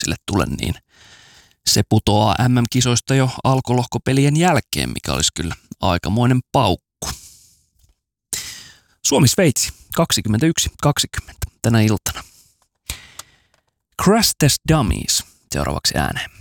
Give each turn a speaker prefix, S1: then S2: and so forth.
S1: sille tule, niin se putoaa MM-kisoista jo alkolohkopelien jälkeen, mikä olisi kyllä aikamoinen paukku. Suomi-Sveitsi 21-20 tänä iltana. Crash Test Dummies seuraavaksi ääneen.